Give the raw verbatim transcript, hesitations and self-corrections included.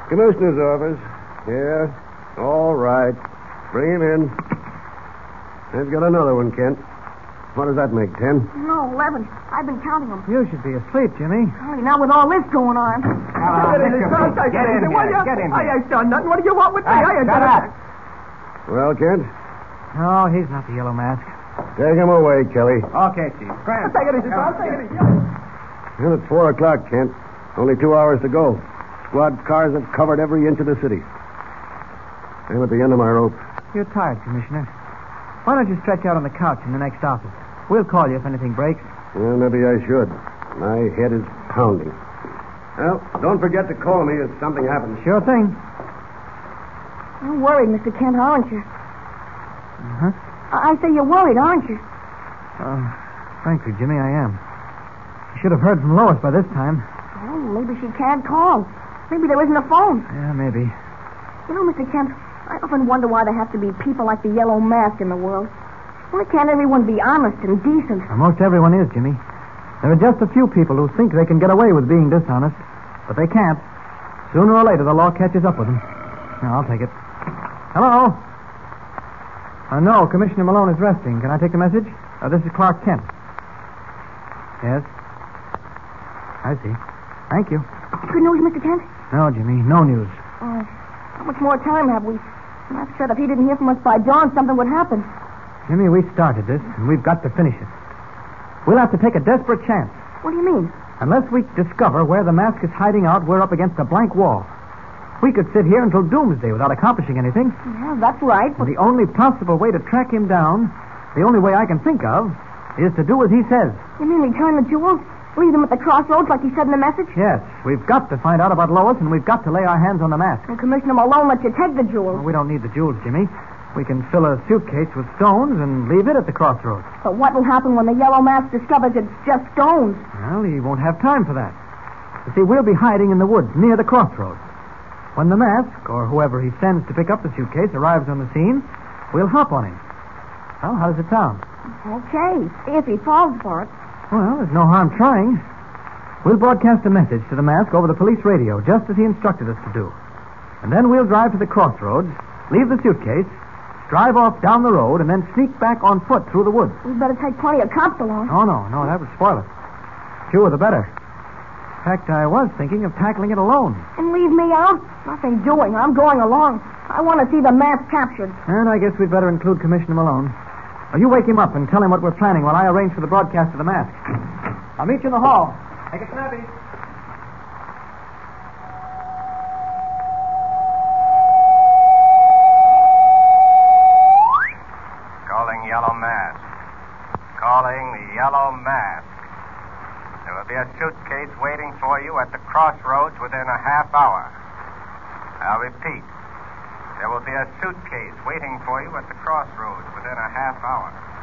Commissioner's office. Yeah. All right. Bring him in. I've got another one, Kent. What does that make, ten? No, eleven. I've been counting them. You should be asleep, Jimmy. Only not with all this going on. Uh, get in here. Get in here. Get in here. I ain't done nothing. What do you want with me? Ah, I ain't shut done up. nothing. Well, Kent, No, he's not the Yellow Mask. take him away, Kelly. Okay, Chief. Grant. Take it easy, son. Take it easy. Well, it's four o'clock, Kent. Only two hours to go. Squad cars have covered every inch of the city. I'm at the end of my rope. You're tired, Commissioner. Why don't you stretch out on the couch in the next office? We'll call you if anything breaks. Well, maybe I should. My head is pounding. Well, don't forget to call me if something happens. Sure thing. You're worried, Mister Kent, aren't you? Uh-huh. I, I say you're worried, aren't you? Uh, frankly, Jimmy, I am. You should have heard from Lois by this time. Well, maybe she can't call. Maybe there isn't a phone. Yeah, maybe. You know, Mister Kent, I often wonder why there have to be people like the Yellow Mask in the world. Why can't everyone be honest and decent? Well, most everyone is, Jimmy. There are just a few people who think they can get away with being dishonest, but they can't. Sooner or later, the law catches up with them. Now, I'll take it. Hello? Uh, no, Commissioner Malone is resting. Can I take the message? Uh, this is Clark Kent. Yes? I see. Thank you. Good news, Mister Kent? No, Jimmy, no news. Uh, how much more time have we? Matt said if he didn't hear from us by dawn, something would happen. Jimmy, we started this, and we've got to finish it. We'll have to take a desperate chance. What do you mean? Unless we discover where the mask is hiding out, we're up against a blank wall. We could sit here until doomsday without accomplishing anything. Yeah, that's right, but... The only possible way to track him down, the only way I can think of, is to do as he says. You mean return the jewels? Leave them at the crossroads like he said in the message? Yes, we've got to find out about Lois, and we've got to lay our hands on the mask. And Commissioner Malone let you take the jewels. Well, we don't need the jewels, Jimmy. We can fill a suitcase with stones and leave it at the crossroads. But what will happen when the Yellow Mask discovers it's just stones? Well, he won't have time for that. You see, we'll be hiding in the woods near the crossroads. When the mask, or whoever he sends to pick up the suitcase, arrives on the scene, we'll hop on him. Well, how does it sound? Okay, if he falls for it. Well, there's no harm trying. We'll broadcast a message to the mask over the police radio, just as he instructed us to do. And then we'll drive to the crossroads, leave the suitcase, drive off down the road, and then sneak back on foot through the woods. We better take plenty of cops along. Oh, no, no, that would spoil it. Fewer the better. In fact, I was thinking of tackling it alone. And leave me out? Nothing doing. I'm going along. I want to see the mask captured. And I guess we'd better include Commissioner Malone. Now, you wake him up and tell him what we're planning while I arrange for the broadcast of the mask. I'll meet you in the hall. Take it snappy. Calling Yellow Mask. Calling the Yellow Mask. There will be a suitcase waiting for you at the crossroads within a half hour. I'll repeat. There will be a suitcase waiting for you at the crossroads within a half hour.